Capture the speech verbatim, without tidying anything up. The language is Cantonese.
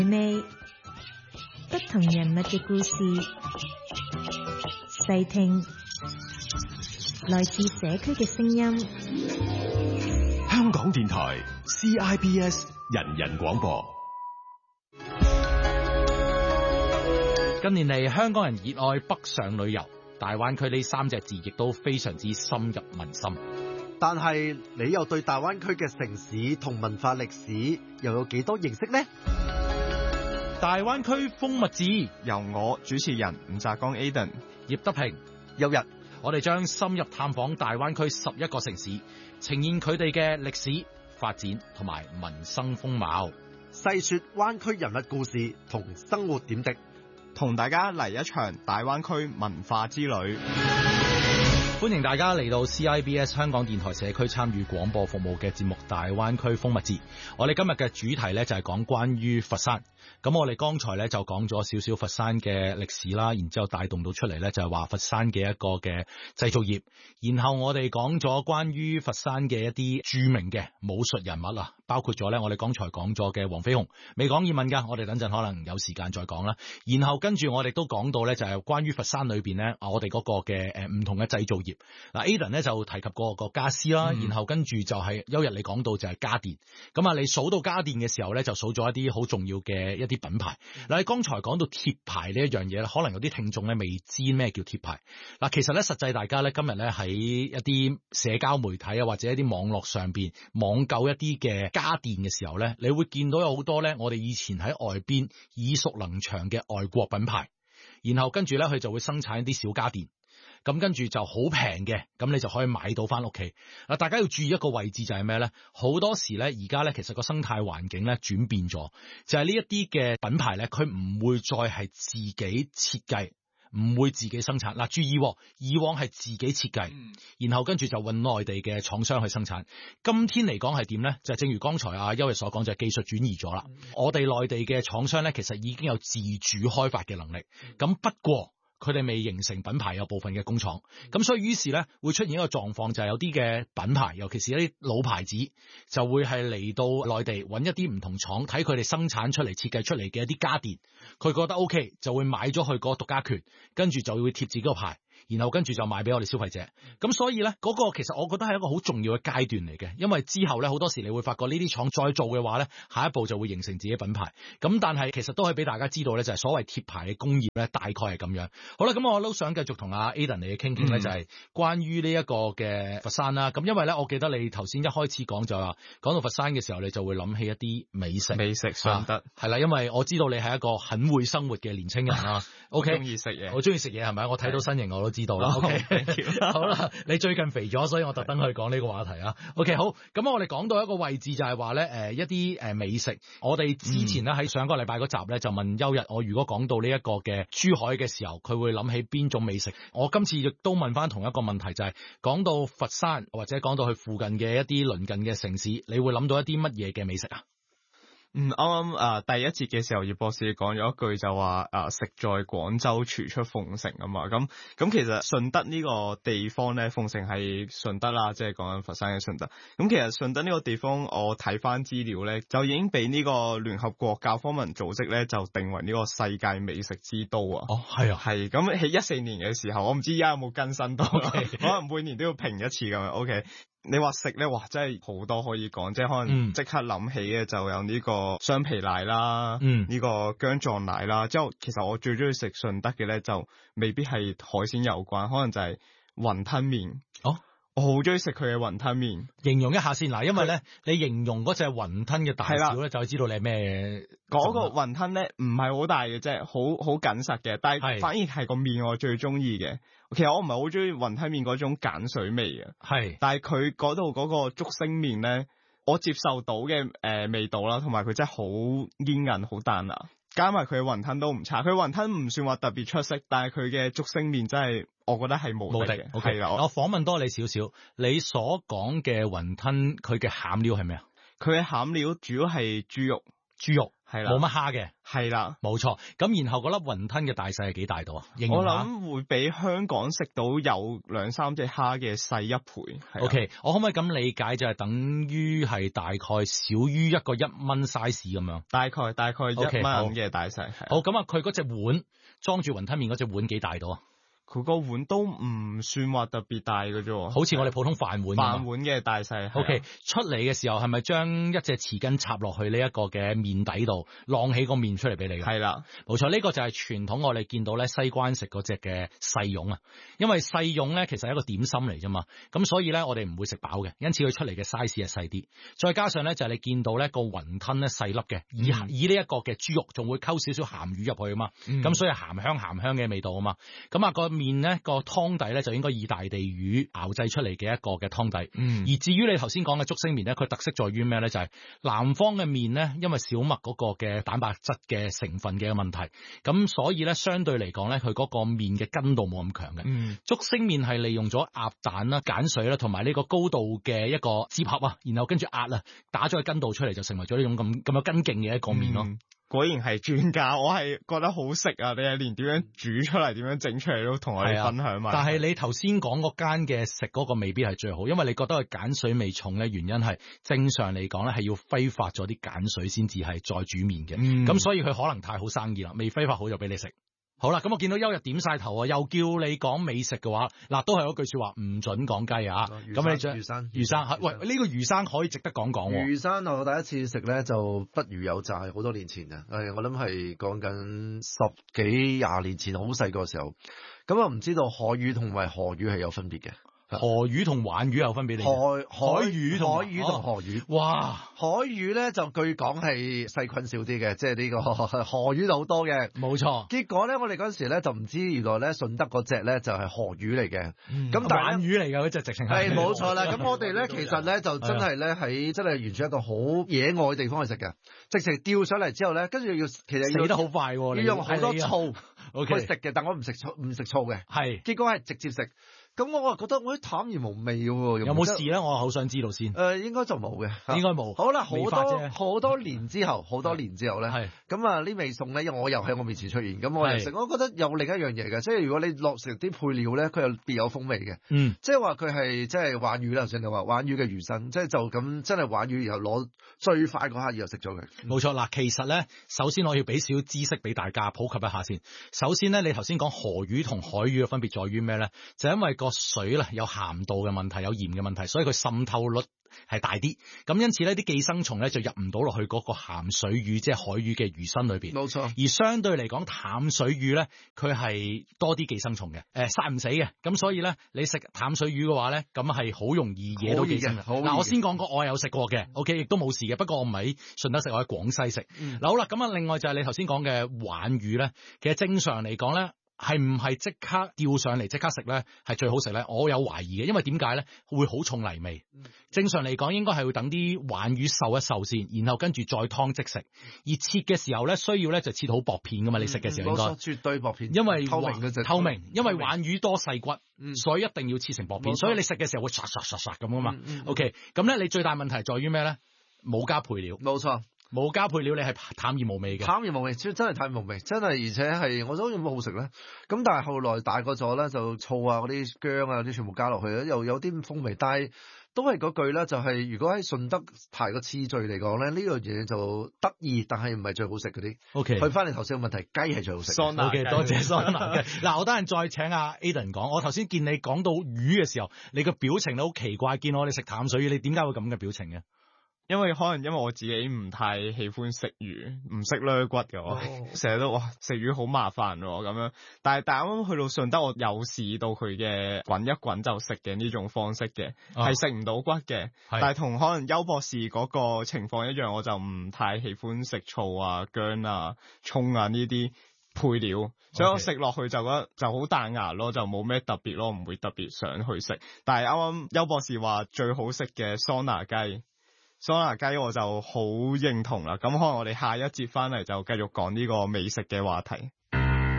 味不同人物嘅故事，細聽來自社區嘅聲音。 香港電台 C I B S 人人廣播。 近年嚟，香港人熱愛北上旅遊，大灣區呢三隻字亦都非常之深入民心。 但係你又對大灣區嘅城市同文化歷史又有幾多認識呢？ 大灣區風物誌由我主持人吳澤剛 Aden、 葉德平、 有日， 我哋將深入探訪大灣區十一個城市，呈現佢哋嘅歷史發展同埋民生風貌， 細說灣區人物故事同生活點滴， 同大家嚟一場大灣區文化之旅。 歡迎大家嚟到 C I B S 香港電台社區參與廣播服務嘅節目《大灣區風物誌》。我哋今日嘅主題呢，就係講關於佛山。咁我哋剛才呢，就講咗少少佛山嘅歷史啦，然之後帶動到出嚟呢，就係話佛山嘅一個嘅製造業。然後我哋講咗關於佛山嘅一啲著名嘅武術人物啊，包括咗呢，我哋剛才講咗嘅黃飛鴻，未講葉問噶，我哋等陣可能有時間再講啦。然後跟住我哋都講到呢，就係關於佛山裏邊呢，我哋嗰個嘅誒唔同嘅製造業。嗱 Aden 咧就提及過個家私啦，嗯、然後跟住就係休日你講到就係家電，咁啊你數到家電嘅時候咧，就數咗一啲好重要嘅一啲品牌。嗱、嗯、你剛才講到貼牌呢一樣嘢咧，可能有啲聽眾咧未知咩叫貼牌。嗱其實咧實際大家咧今日咧喺一啲社交媒體啊或者一啲網絡上邊網購一啲嘅家電嘅時候咧，你會見到有好多咧我哋以前喺外邊耳熟能詳嘅外國品牌，然後跟住咧佢就會生產一啲小家電。咁跟住就好平嘅，咁你就可以買到翻屋企。嗱，大家要注意一個位置就係咩咧？好多時咧，而家咧其實個生態環境咧轉變咗，就係呢一啲嘅品牌咧，佢唔會再係自己設計，唔會自己生產。嗱，注意，以往係自己設計，嗯、然後跟住就搵內地嘅廠商去生產。今天嚟講係點咧？就係、正如剛才阿邱日所講，就係、技術轉移咗啦。嗯、我哋內地嘅廠商咧，其實已經有自主開發嘅能力。咁、嗯、不過佢哋未形成品牌，有部分嘅工廠，咁所以於是咧會出現一個狀況，就係有啲嘅品牌，尤其是一啲老牌子，就會係嚟到內地揾一啲唔同廠，睇佢哋生產出嚟、設計出嚟嘅一啲家電，佢覺得 OK， 就會買咗佢個獨家權，跟住就會貼自己個牌。然後跟住就賣俾我哋消費者，咁所以咧嗰個其實我覺得係一個好重要嘅階段嚟嘅，因為之後咧好多時你會發覺呢啲廠再做嘅話咧，下一步就會形成自己品牌。咁但係其實都可以俾大家知道咧，就係所謂貼牌嘅工業咧，大概係咁樣。好啦，咁我都想繼續同阿 Aden 嚟傾傾咧，就係關於呢一個嘅佛山啦。咁因為咧，我記得你頭先一開始講就話講到佛山嘅時候，你就會諗起一啲美食， 美食順德係啦，因為我知道你係一個很會生活嘅年青人啦。OK， 中意食嘢， 我中意食嘢係咪？我睇到身形我都知道啦。OK， 好啦，你最近肥咗，所以我特登去講呢個話題啊。OK， 好，咁我哋講到一個位置就係話咧，誒一啲誒美食，我哋之前咧喺上個禮拜嗰集咧就問邱日，我如果講到呢一個嘅珠海嘅時候，佢會諗起邊種美食？我今次亦都問翻同一個問題，就係講到佛山或者講到去附近嘅一啲鄰近嘅城市，你會諗到一啲乜嘢嘅美食啊？ 嗯，啱啱啊第一節嘅時候，葉博士講咗一句就話啊食在廣州，廚出鳳城啊嘛。咁咁其實順德呢個地方咧，鳳城係順德啦，即係講緊佛山嘅順德。咁其實順德呢個地方，我睇翻資料咧，就已經被呢個聯合國教科文組織咧就定為呢個世界美食之都啊。 哦，係啊， 係咁喺一四年嘅時候，我唔知而家有冇更新到，okay. 可能每年都要評一次咁樣。OK。你話食咧，哇，真係好多可以講，即係可能即刻諗起嘅就有呢個雙皮奶啦，嗯，呢個薑撞奶啦。之後其實我最中意食順德嘅咧，就未必係海鮮有關，可能就係雲吞麵。哦，我好中意食佢嘅雲吞麵。形容一下先嗱，因為咧你形容嗰隻雲吞嘅大小咧，就知道你係咩。嗰個雲吞咧唔係好大嘅啫，好好緊實嘅，但係反而係個麵我最中意嘅。其實我唔係好中意雲吞麵嗰種鹼水味嘅，係，但係佢嗰度嗰個竹升麵咧，我接受到嘅誒、呃、味道啦，同埋佢真係好煙韌、好彈牙，加埋佢嘅雲吞都唔差。佢雲吞唔算話特別出色，但係佢嘅竹升麵真係我覺得係無敵嘅。係啦， 我訪問多你少少，你所講嘅雲吞佢嘅餡料係咩啊？ 佢嘅餡料主要係豬肉。 豬肉係啦， 冇乜蝦嘅， 係啦， 冇錯。咁然後嗰粒雲吞嘅大細係幾大度啊？ 我諗會比香港食到有兩三隻蝦嘅細一倍。 O、okay, K， 我可唔可以咁理解就係等於係大概少於一個一蚊 size 咁樣？大概大概一蚊嘅大細。 Okay, 好，咁啊，佢嗰隻碗裝住雲吞麵嗰隻碗幾大度啊？ 佢個碗都唔算話特別大嘅啫， 好似我哋普通飯碗。飯碗嘅大細。 O K， 出嚟嘅時候係咪將一隻匙羹插落去呢一個嘅麵底度，晾起個麵出嚟俾你嘅？ 係啦， 冇錯，呢、這個就係傳統我哋見到咧西關食嗰隻嘅細蓉啊。因為細蓉咧其實係一個點心嚟啫嘛，咁所以咧我哋唔會食飽嘅，因此佢出嚟嘅 size 係細啲。再加上咧就係、是、你見到咧個雲吞咧細粒嘅，以、嗯、以呢一個嘅豬肉仲會溝少少鹹魚入去啊嘛，咁、嗯、所以鹹香鹹香嘅味道啊嘛。咁啊個麵咧個湯底咧就應該以大地魚熬製出嚟嘅一個嘅湯底，嗯、而至於你頭先講嘅竹升麵咧，佢特色在於咩咧？就係、是、南方嘅麵咧，因為小麥嗰個嘅蛋白質嘅成分嘅問題，咁所以咧相對嚟講咧，佢嗰個麵嘅筋度冇咁強嘅。嗯、竹升麵係利用咗鴨蛋啦、鹼水啦，同埋呢個高度嘅一個接合啊，然後跟住壓啊，打咗個筋度出嚟，就成為咗呢種咁咁有筋勁嘅一個麵咯。嗯果然係專家，我係覺得好食啊！你係連點樣煮出嚟、點樣整出嚟都同我哋分享埋。 但係你頭先講嗰間嘅食嗰個未必係最好，因為你覺得佢鹼水味重咧，原因係正常嚟講咧係要揮發咗啲鹼水先至係再煮麵嘅。咁、嗯、所以佢可能太好生意啦，未揮發好就俾你食。好啦，咁我見到優日點晒頭啊，又叫你講美食嘅話，嗱都係嗰句說話，唔准講雞啊！咁你將魚生， 魚生，喂呢、這個魚生可以值得講講。 魚生我第一次食咧就不如有詐，好多年前啊，誒我諗係講緊十幾廿年前，好細個時候，咁啊唔知道海魚同埋河魚係有分別嘅。 河魚同鯇魚有分別？你海海魚同海魚同河魚、哦， 哇！ 海魚咧就據講係細菌少啲嘅，即係呢個河魚就好多嘅， 冇錯。 結果咧，我哋嗰陣時咧就唔知原來咧順德嗰隻咧就係河魚嚟嘅，咁、嗯、但係鯇魚嚟嘅嗰隻直情係冇錯啦。咁我哋咧其實咧就真係咧喺真係完全一個好野外嘅地方去食嘅，直情釣上嚟之後咧，跟住要其實要死得好快，要用好多醋去食嘅， okay. 但我唔食醋唔食醋嘅， 係結果係直接食。咁我啊覺得我啲淡而無味嘅喎， 有冇事咧？我好想知道先。 誒、呃，應該就冇嘅， 應該冇。 好啦，好多好多年之後，好多年之後咧，係咁啊！呢味餸咧，因為我又喺我面前出現，咁我又食，我覺得有另一樣嘢嘅，即係如果你落食啲配料咧，佢又別有風味嘅。嗯，即係話佢係即係鯇魚啦，頭先你話鯇魚嘅魚生，即係就咁真係鯇魚，然後攞最快嗰刻，然後食咗佢。冇錯嗱，其實咧，首先我要俾少知識俾大家普及一下先。首先咧，你頭先講河魚同海魚嘅分別在於咩咧？就因為個水咧有鹹度嘅問題，有鹽嘅問題，所以佢滲透率係大啲。咁因此呢啲寄生蟲咧就入唔到落去嗰個鹹水魚，即係海魚嘅魚身裏邊。冇錯。而相對嚟講，淡水魚咧，佢係多啲寄生蟲嘅，誒殺唔死嘅。咁所以咧，你食淡水魚嘅話咧，咁係好容易惹到寄生蟲。嗱，我先講過，我有食過嘅 ，OK， 亦都冇事嘅。不過我唔喺順德食，我喺廣西食。嗱、嗯，好啦，咁啊，另外就係你頭先講嘅鯇魚咧，其實正常嚟講咧，係唔係即刻釣上嚟即刻食咧係最好食咧？我有懷疑嘅，因為點解咧？會好重泥味。嗯、正常嚟講應該係會等啲鯇魚受一受先，然後跟住再湯即食。而切嘅時候咧，需要咧就切好薄片噶嘛。嗯、你食嘅時候應該絕對薄片，因為透明嘅透明，因為鯇魚多細骨，嗯、所以一定要切成薄片。所以你食嘅時候會刷刷刷刷咁噶嘛。嗯嗯、OK，咁咧你最大問題在於咩咧？冇加配料。冇錯。冇加配料，你係淡而無味嘅。淡而無味，真係淡而無味，真係而且係我想有冇好食咧。咁但係後來大個咗咧，就醋啊、嗰啲薑啊、嗰啲全部加落去咧，又有啲風味。但係都係嗰句啦，就係、是、如果喺順德排個次序嚟講咧，呢樣嘢就得意，但係唔係最好食嗰啲。O K，去翻你頭先嘅問題，雞係最好食。桑拿 OK， 多謝桑拿嘅。嗱，我等陣再請阿 Aden 講。我頭先見你講到魚嘅時候，你個表情都好奇怪，見我哋食淡水魚，你點解會咁嘅表情嘅？因為可能因為我自己唔太喜歡食魚，唔識掠骨嘅我，成日、oh. 都哇食魚好麻煩喎咁樣。但係但係啱啱去到順德，我有試到佢嘅滾一滾就食嘅呢種方式嘅，係食唔到骨嘅。但係同可能邱博士嗰個情況一樣，我就唔太喜歡食醋啊、薑啊、葱啊呢啲配料，okay. 所以我食落去就覺得就好彈牙咯，就冇咩特別咯，唔會特別想去食。但係啱啱邱博士話最好食嘅桑拿雞。桑拿雞我就好認同啦，咁可能我哋下一節翻嚟就繼續講呢個美食嘅話題。